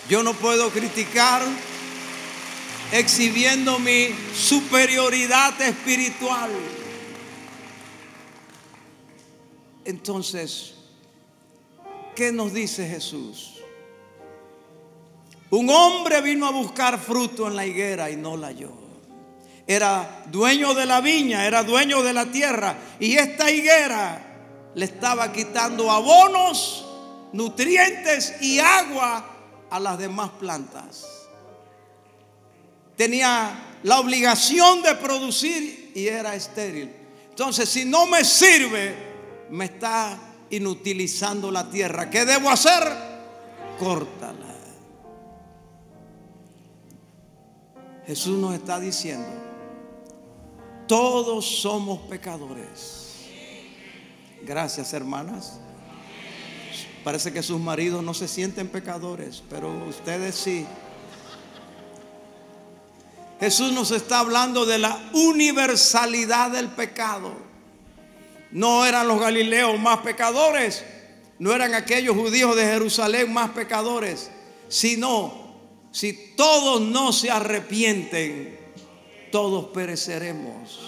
Yo no puedo criticar exhibiendo mi superioridad espiritual. Entonces, ¿qué nos dice Jesús? Un hombre vino a buscar fruto en la higuera y no la halló. Era dueño de la viña, era dueño de la tierra, y esta higuera le estaba quitando abonos, nutrientes y agua a las demás plantas. Tenía la obligación de producir y era estéril. Entonces, si no me sirve, me está inutilizando la tierra. ¿Qué debo hacer? Córtala. Jesús nos está diciendo: todos somos pecadores. Gracias, hermanas. Parece que sus maridos no se sienten pecadores, pero ustedes sí. Jesús nos está hablando de la universalidad del pecado. No eran los galileos más pecadores, no eran aquellos judíos de Jerusalén más pecadores, sino si todos no se arrepienten, todos pereceremos.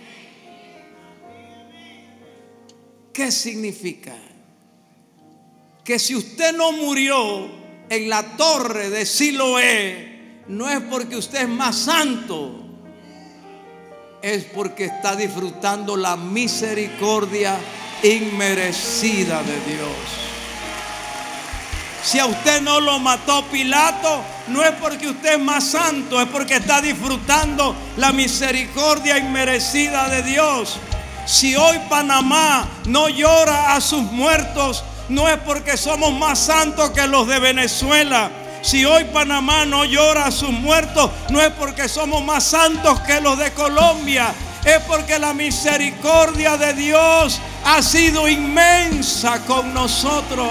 ¿Qué significa? Que si usted no murió en la torre de Siloé, no es porque usted es más santo, es porque está disfrutando la misericordia inmerecida de Dios. Si a usted no lo mató Pilato, no es porque usted es más santo, es porque está disfrutando la misericordia inmerecida de Dios. Si hoy Panamá no llora a sus muertos, no es porque somos más santos que los de Venezuela. Si hoy Panamá no llora a sus muertos, no es porque somos más santos que los de Colombia. Es porque la misericordia de Dios ha sido inmensa con nosotros.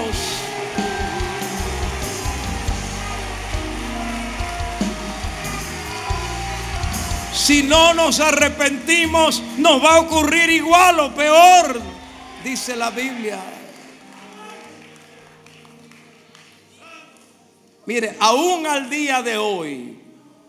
Si no nos arrepentimos, nos va a ocurrir igual o peor, dice la Biblia. Mire, aún al día de hoy,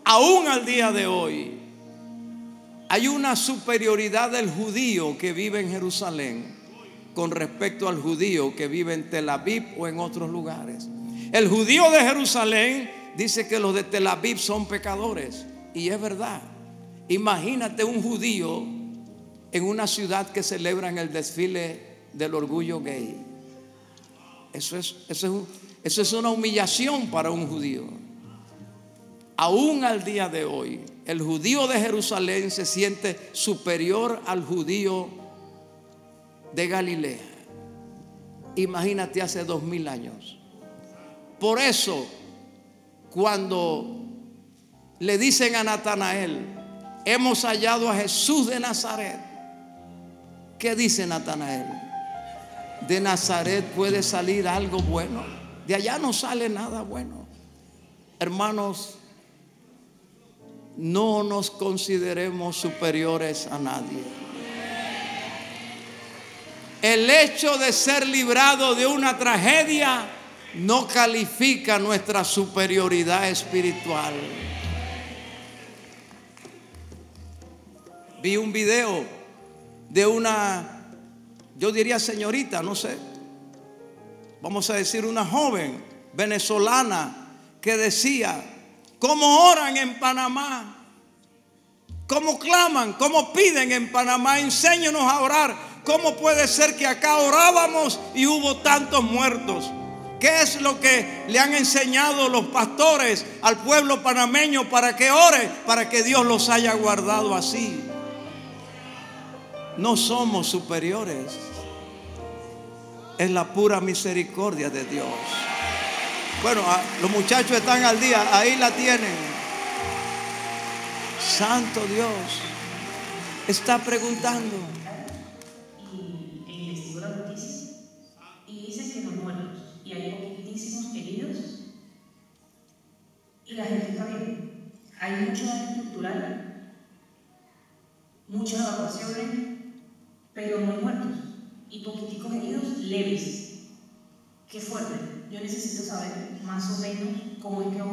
hay una superioridad del judío que vive en Jerusalén con respecto al judío que vive en Tel Aviv o en otros lugares. El judío de Jerusalén dice que los de Tel Aviv son pecadores, y es verdad. Imagínate un judío en una ciudad que celebran el desfile del orgullo gay. Eso es una humillación para un judío. Aún al día de hoy, el judío de Jerusalén se siente superior al judío de Galilea. Imagínate hace 2000 años. Por eso, cuando le dicen a Natanael: hemos hallado a Jesús de Nazaret, ¿qué dice Natanael? De Nazaret puede salir algo bueno. De allá no sale nada bueno. Hermanos, no nos consideremos superiores a nadie. El hecho de ser librado de una tragedia no califica nuestra superioridad espiritual. Vi un video de una, yo diría señorita, no sé, vamos a decir una joven venezolana, que decía: ¿cómo oran en Panamá? ¿Cómo claman? ¿Cómo piden en Panamá? Enséñanos a orar. ¿Cómo puede ser que acá orábamos y hubo tantos muertos? ¿Qué es lo que le han enseñado los pastores al pueblo panameño para que ore? Para que Dios los haya guardado así. No somos superiores. Es la pura misericordia de Dios. Bueno, los muchachos están al día. Ahí la tienen. Santo Dios. Está preguntando. Y investigó la noticia y dicen que no muertos y hay poquitísimos heridos y la gente está bien. Hay mucho daño estructural, muchas evacuaciones, pero no hay muertos y poquiticos heridos leves. Qué fuerte. yo necesito saber más o menos cómo es que